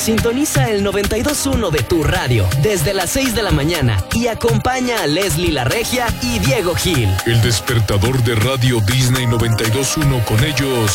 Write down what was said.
Sintoniza el 92.1 de tu radio desde las 6 de la mañana y acompaña a Leslie La Regia y Diego Gil. El despertador de Radio Disney 92.1, con ellos